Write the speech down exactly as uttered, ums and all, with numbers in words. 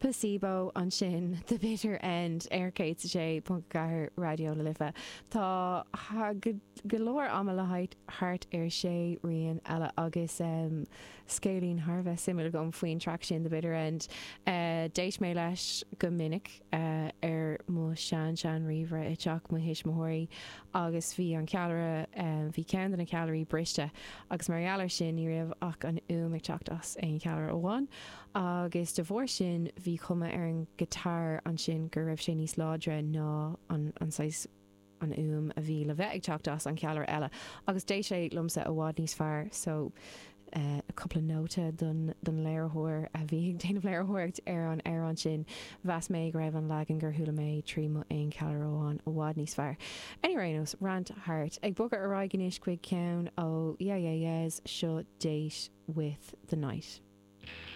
Placebo an sin the bitter end ar cé sé punt gahar radio le lifa tá golóir am le haid hart ar sé rion eile agus um, scélín Harbheith simú gom faoin track sin the bitter end uh, déis mé leis go minic uh, ar mo sean sean rihre i teach mo hiis mothirí agus bhí an cealara um, bhí cean an calorí briste agus mar sin ní raibh ach an úm ag teacht as ein cealar óháin agus de bhór sin bhí cuma ar an gitar an sin gur raibh sé níos ládra ná an an sais an úm a bhí le bheith ag teacht as an cealar eile agus dééis sé lumsa a bhád níos fearr so uh, a couple of nóta don don léirthóir a bhí ag déanamh léirthóirt ar an ar an sin bheas mé ag raibh an legan gur thula mé trí mo aon cealar óháin a bhád níos fearr. Anyway nos rant hart ag bogad a raigenis chuig ceann ó yeah yeah yeahs seo Date with the Night.